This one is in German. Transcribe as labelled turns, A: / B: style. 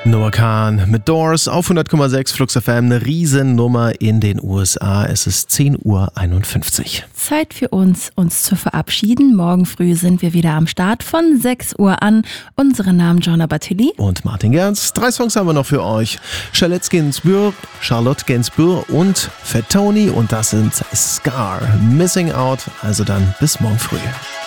A: Noah Kahn mit Doors auf 100,6 Flux FM, eine Riesennummer in den USA. Es ist 10:51 Uhr.
B: Zeit für uns zu verabschieden. Morgen früh sind wir wieder am Start von 6 Uhr an. Unsere Namen Joanna Battilli
A: und Martin Gerz. 3 Songs haben wir noch für euch. Charlotte Gainsbourg und Fat Tony und das sind Scar, Missing Out. Also dann bis morgen früh.